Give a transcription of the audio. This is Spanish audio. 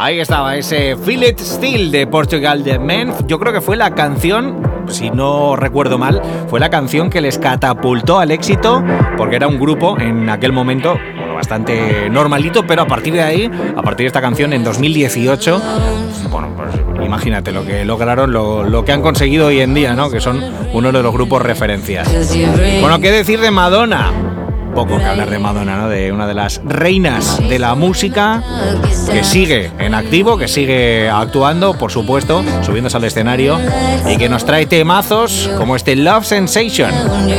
Ahí estaba ese Feel It Still de Portugal The Men. Yo creo que fue la canción, si no recuerdo mal, fue la canción que les catapultó al éxito, porque era un grupo en aquel momento bastante normalito, pero a partir de ahí, a partir de esta canción en 2018, bueno, pues imagínate lo que lograron, lo que han conseguido hoy en día, ¿no? Que son uno de los grupos referencias. Bueno, ¿qué decir de Madonna? Poco que hablar de Madonna, ¿no? De una de las reinas de la música que sigue en activo, que sigue actuando, por supuesto, subiéndose al escenario y que nos trae temazos como este Love Sensation.